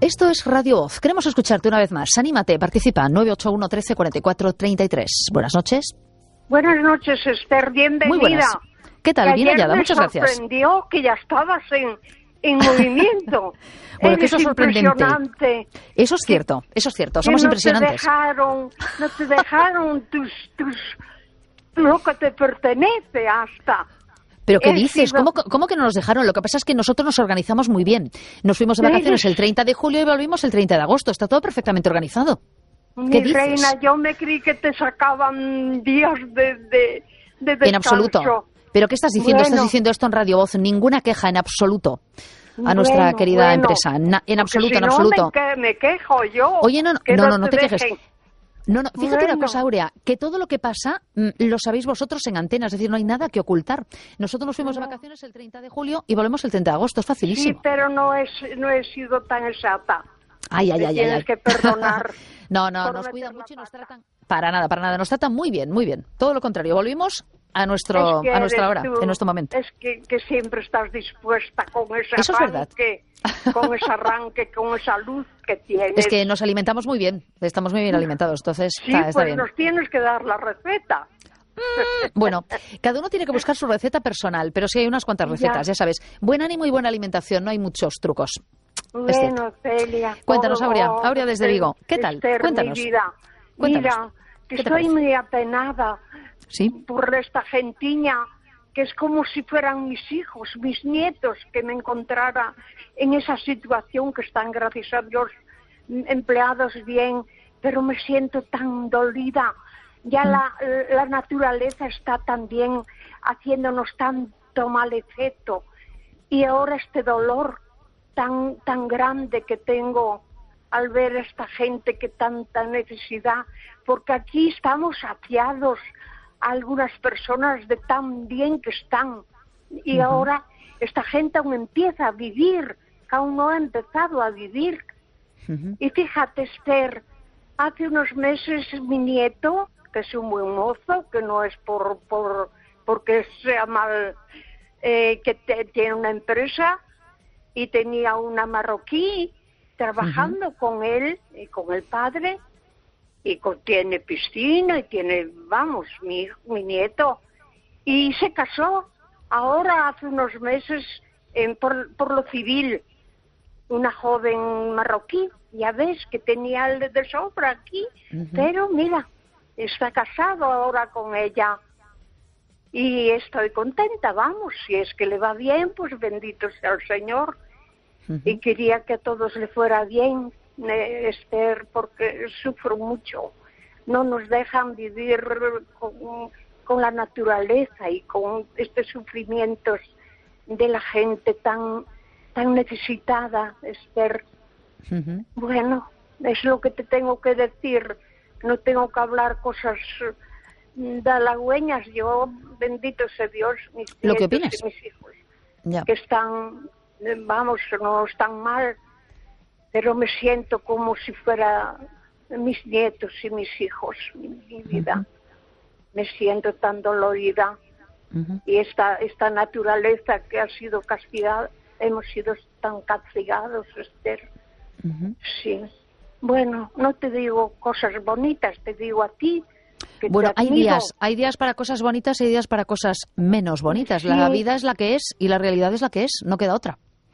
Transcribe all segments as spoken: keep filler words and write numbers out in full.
Esto es Radio Voz. Queremos escucharte una vez más. Anímate, participa. nueve ocho uno, trece, cuarenta y cuatro, treinta y tres. Buenas noches. Buenas noches, Esther. Bienvenida. Muy buenas. ¿Qué tal? Bien hallada. Muchas gracias. Me sorprendió que ya estabas en, en movimiento. Bueno, que eso es sorprendente. Impresionante. Eso es cierto, eso es cierto. Somos no impresionantes. Te dejaron, no te dejaron tus, tus, lo que te pertenece hasta... ¿Pero qué He dices? sido... ¿Cómo, ¿Cómo que no nos dejaron? Lo que pasa es que nosotros nos organizamos muy bien. Nos fuimos de vacaciones el treinta de julio y volvimos el treinta de agosto. Está todo perfectamente organizado. Mi ¿Qué dices? reina, yo me creí que te sacaban días de, de, de descanso. En absoluto. ¿Pero qué estás diciendo? Bueno. Estás diciendo esto en Radio Voz. Ninguna queja en absoluto a nuestra Bueno, querida bueno. empresa. Na, en absoluto, si en no, absoluto. Me, que, me quejo yo. Oye, no, no, que no, no, no te, te quejes. dejen. No, no, fíjate Bueno. una cosa, Aurea, que todo lo que pasa mm, lo sabéis vosotros en antena, es decir, no hay nada que ocultar. Nosotros nos fuimos No. de vacaciones el treinta de julio y volvemos el treinta de agosto, es facilísimo. Sí, pero no, es, no he sido tan exacta. Ay, ay, Me ay, ay, tienes ay. que perdonar. No, no, por nos meter cuidan la mucho y nos pata. tratan... Para nada, para nada, nos tratan muy bien, muy bien. Todo lo contrario, volvimos a nuestro Es que a nuestra eres hora, tú, en nuestro momento. Es que, que siempre estás dispuesta con ese Eso es verdad. arranque, con ese arranque, con esa luz que tienes. Es que nos alimentamos muy bien, estamos muy bien alimentados, entonces Sí, está, está pues bien. nos tienes que dar la receta. Bueno, cada uno tiene que buscar su receta personal, pero sí hay unas cuantas recetas, ya, Ya. sabes. Buen ánimo y buena alimentación, no hay muchos trucos. Es cierto. Bueno, Celia. Cuéntanos, oh, Aurea, oh, Aurea desde Esther, Vigo. ¿Qué tal? Esther, Cuéntanos. Mi vida. Cuéntanos. Mira, que ¿Qué te estoy parece? muy apenada ¿Sí? por esta gentiña, que es como si fueran mis hijos, mis nietos, que me encontrara en esa situación que están, gracias a Dios, empleados bien, pero me siento tan dolida. Ya Mm. la, la naturaleza está también haciéndonos tanto mal efecto. Y ahora este dolor tan, tan grande que tengo al ver a esta gente que tanta necesidad, porque aquí estamos saciados algunas personas de tan bien que están, y Ujú. ahora esta gente aún empieza a vivir, que aún no ha empezado a vivir. Ujú. Y fíjate, Esther, hace unos meses mi nieto, que es un buen mozo, que no es por, por porque sea mal, eh, que te- tiene una empresa, y tenía una marroquí trabajando uh-huh. con él y con el padre, y con, tiene piscina y tiene, vamos, mi, mi nieto, y se casó ahora hace unos meses en, por, por lo civil, una joven marroquí, ya ves que tenía el de sobra aquí, uh-huh. pero mira, está casado ahora con ella. Y estoy contenta, vamos, si es que le va bien, pues bendito sea el Señor. Uh-huh. Y quería que a todos le fuera bien, eh, Esther, porque sufro mucho. No nos dejan vivir con, con la naturaleza y con estos sufrimientos de la gente tan, tan necesitada, Esther. Uh-huh. Bueno, es lo que te tengo que decir. No tengo que hablar cosas de halagüeñas. Yo, bendito sea Dios, mis ¿Lo que nietos opinas? y mis hijos, ya. que están, vamos, no están mal, pero me siento como si fuera mis nietos y mis hijos, mi, mi vida. Uh-huh. Me siento tan dolorida. Uh-huh. Y esta, esta naturaleza que ha sido castigada, hemos sido tan castigados, Esther. Uh-huh. Sí. Bueno, no te digo cosas bonitas, te digo a ti. Que bueno, te hay días, hay días para cosas bonitas y hay días para cosas menos bonitas. Sí. La vida es la que es y la realidad es la que es, no queda otra.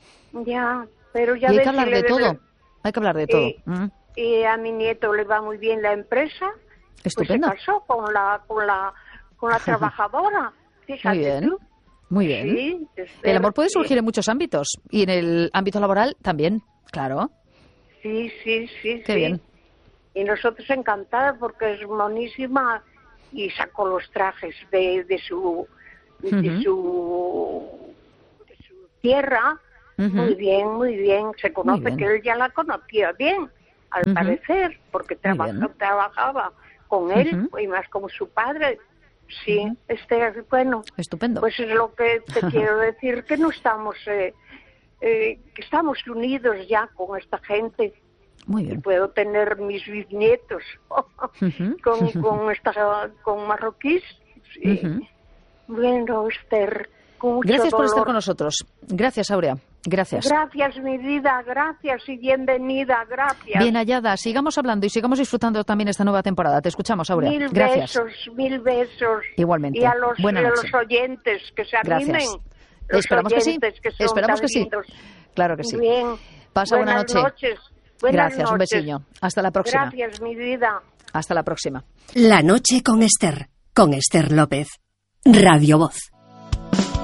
Ya, pero ya y hay ves que hablar que de le todo, debe... hay que hablar de todo. Y, mm. y a mi nieto le va muy bien la empresa. Estupendo. Pues se casó con la, con la, con la trabajadora. Fíjate muy bien. Tú. Muy bien. Sí, el amor puede surgir sí. en muchos ámbitos y en el ámbito laboral también, claro. Sí, sí, sí. Qué sí. bien. Y nosotros encantados porque es monísima y sacó los trajes de, de, su, uh-huh. de, su, de su tierra. Uh-huh. Muy bien, muy bien. Se conoce bien. Que él ya la conocía bien, al uh-huh. parecer, porque trabaja, trabajaba con él uh-huh. y más como su padre. Sí, uh-huh. este, bueno, estupendo. Pues es lo que te quiero decir, que no estamos, eh, eh, que estamos unidos ya con esta gente. Muy bien. Y puedo tener mis bisnietos uh-huh. con, con, esta, con marroquíes. Sí. Uh-huh. Bueno, Esther, con mucho Gracias dolor. por estar con nosotros. Gracias, Aurea. Gracias. Gracias, mi vida, gracias y bienvenida, gracias. Bien hallada, sigamos hablando y sigamos disfrutando también esta nueva temporada. Te escuchamos, Aurea. Mil Gracias. besos, mil besos. Igualmente. Y a los, Buena a noche. los oyentes que se animen. Gracias. Los Esperamos que sí. oyentes que son Esperamos tan que sí. lindos. Claro que sí. Bien. Pasa buena Buenas noche. noches. Buenas Gracias, un noches. besiño. Hasta la próxima. Gracias, mi vida. Hasta la próxima. La noche con Esther, con Esther López. Radio Voz.